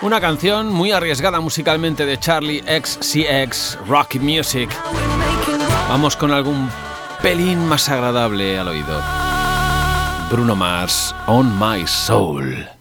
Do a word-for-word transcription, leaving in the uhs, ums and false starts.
Una canción muy arriesgada musicalmente de Charlie X C X, Rock Music. Vamos con algún pelín más agradable al oído. Bruno Mars, On My Soul.